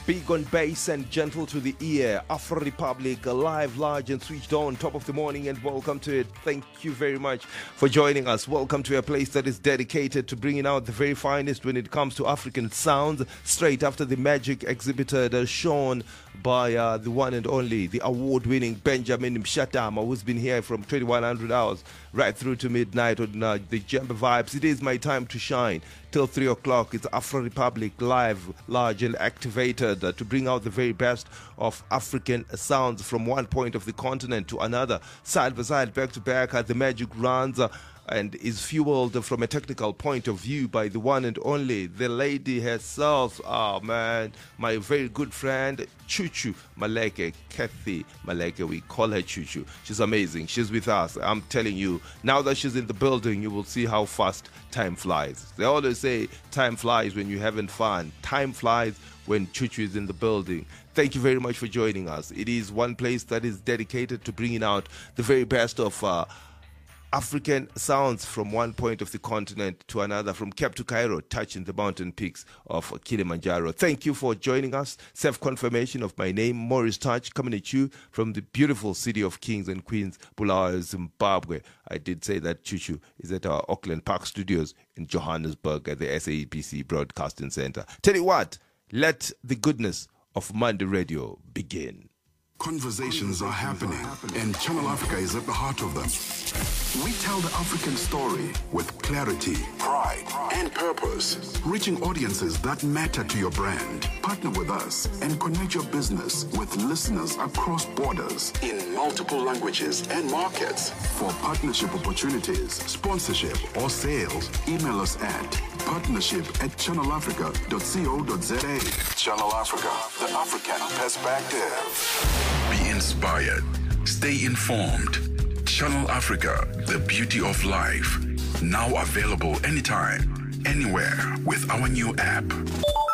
Big on bass and gentle to the ear. Afro Republic, alive, large and switched on. Top of the morning and welcome to it. Thank you very much for joining us. Welcome to a place that is dedicated to bringing out the very finest when it comes to African sounds. Straight after the magic exhibited, shown by the one and only, the award-winning Benjamin Mshatama, who's been here from 2100 hours right through to midnight on the Jamba Vibes. It is my time to shine. Till 3 o'clock, it's Afro Republic, live, large and activated to bring out the very best of African sounds from one point of the continent to another, side by side, back to back. The magic runs and is fueled from a technical point of view by the one and only, the lady herself. Oh man, my very good friend Chuchu Maleke, Kathy Maleke, we call her Chuchu. She's amazing. She's with us. I'm telling you, now that she's in the building, you will see how fast time flies. They always say time flies when you're having fun. Time flies when Chuchu is in the building. Thank you very much for joining us. It is one place that is dedicated to bringing out the very best of African sounds from one point of the continent to another, from Cape to Cairo, touching the mountain peaks of Kilimanjaro. Thank you for joining us. Self-confirmation of my name, Maurice Touch, coming at you from the beautiful city of kings and queens, Bulawayo, Zimbabwe. I did say that Chuchu is at our Auckland Park Studios in Johannesburg at the SABC Broadcasting Center. Tell you what, let the goodness of Monday Radio begin. Conversations are happening, and Channel Africa is at the heart of them. We tell the African story with clarity, pride, and purpose, reaching audiences that matter to your brand. Partner with us and connect your business with listeners across borders in multiple languages and markets. For partnership opportunities, sponsorship, or sales, email us at partnership@channelafrica.co.za. Channel Africa, the African perspective. Be inspired. Stay informed. Channel Africa, the beauty of life. Now available anytime, anywhere with our new app.